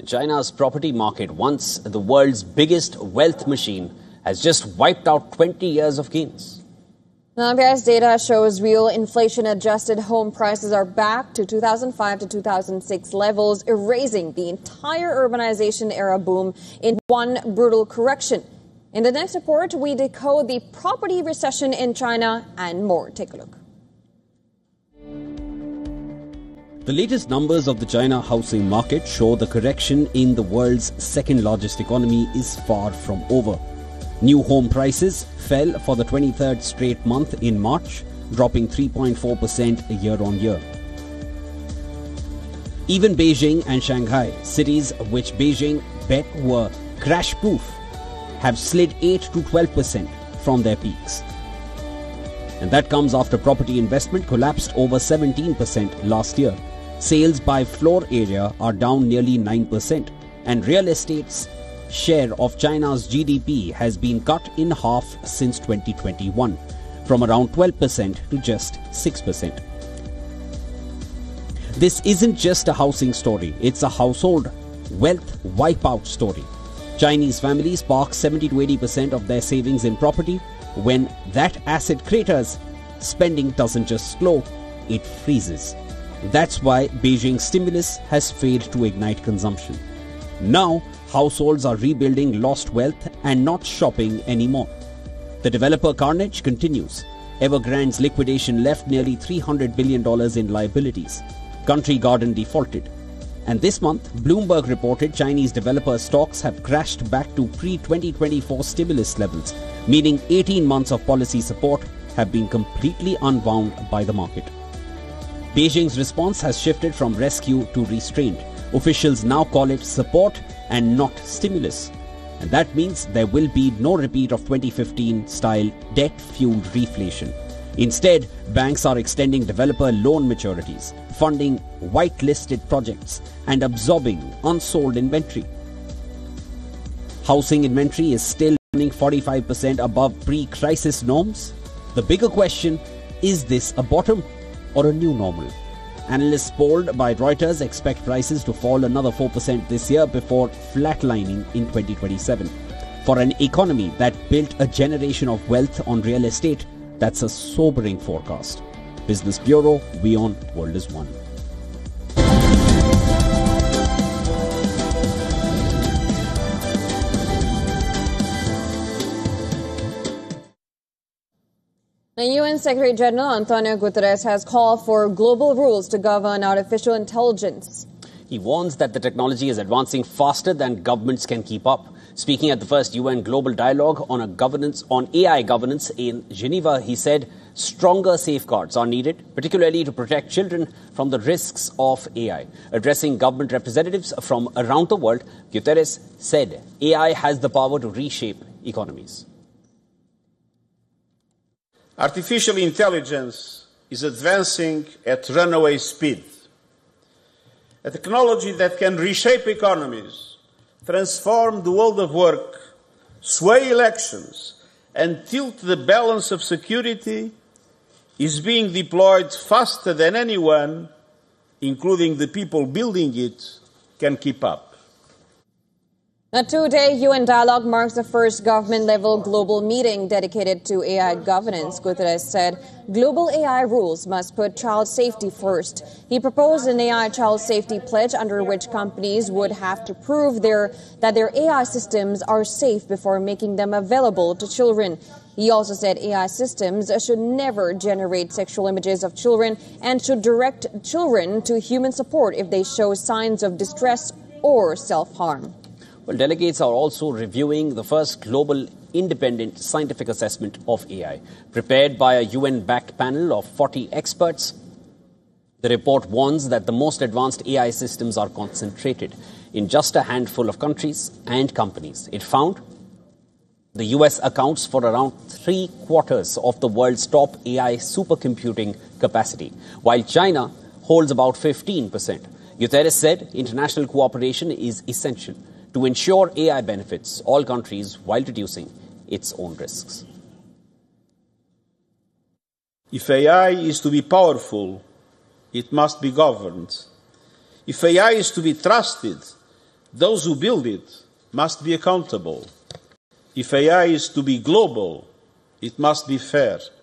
China's property market, once the world's biggest wealth machine, has just wiped out 20 years of gains. Now, NPS data shows real inflation-adjusted home prices are back to 2005 to 2006 levels, erasing the entire urbanization-era boom in one brutal correction. In the next report, we decode the property recession in China and more. Take a look. The latest numbers of the China housing market show the correction in the world's second largest economy is far from over. New home prices fell for the 23rd straight month in March, dropping 3.4% year-on-year. Even Beijing and Shanghai, cities which Beijing bet were crash-proof, have slid 8 to 12% from their peaks. And that comes after property investment collapsed over 17% last year. Sales by floor area are down nearly 9%, and real estate's share of China's GDP has been cut in half since 2021, from around 12% to just 6%. This isn't just a housing story, it's a household wealth wipeout story. Chinese families park 70 to 80% of their savings in property. When that asset craters, spending doesn't just slow, it freezes. That's why Beijing's stimulus has failed to ignite consumption. Now, households are rebuilding lost wealth and not shopping anymore. The developer carnage continues. Evergrande's liquidation left nearly $300 billion in liabilities. Country Garden defaulted. And this month, Bloomberg reported Chinese developer stocks have crashed back to pre-2024 stimulus levels, meaning 18 months of policy support have been completely unwound by the market. Beijing's response has shifted from rescue to restraint. Officials now call it support and not stimulus. And that means there will be no repeat of 2015-style debt-fueled reflation. Instead, banks are extending developer loan maturities, funding whitelisted projects, and absorbing unsold inventory. Housing inventory is still running 45% above pre-crisis norms. The bigger question, is this a bottom or a new normal? Analysts polled by Reuters expect prices to fall another 4% this year before flatlining in 2027. For an economy that built a generation of wealth on real estate, that's a sobering forecast. Business Bureau, WION, World is One. The UN Secretary General Antonio Guterres has called for global rules to govern artificial intelligence. He warns that the technology is advancing faster than governments can keep up. Speaking at the first UN Global Dialogue on AI governance in Geneva, he said stronger safeguards are needed, particularly to protect children from the risks of AI. Addressing government representatives from around the world, Guterres said AI has the power to reshape economies. Artificial intelligence is advancing at runaway speed. A technology that can reshape economies, transform the world of work, sway elections, and tilt the balance of security is being deployed faster than anyone, including the people building it, can keep up. A two-day UN dialogue marks the first government-level global meeting dedicated to AI governance. Guterres said global AI rules must put child safety first. He proposed an AI child safety pledge under which companies would have to prove that their AI systems are safe before making them available to children. He also said AI systems should never generate sexual images of children and should direct children to human support if they show signs of distress or self-harm. Well, delegates are also reviewing the first global independent scientific assessment of AI, prepared by a UN-backed panel of 40 experts. The report warns that the most advanced AI systems are concentrated in just a handful of countries and companies. It found the US accounts for around 3/4 of the world's top AI supercomputing capacity, while China holds about 15%. Guterres said international cooperation is essential to ensure AI benefits all countries while reducing its own risks. If AI is to be powerful, it must be governed. If AI is to be trusted, Those who build it must be accountable. If AI is to be global, it must be fair.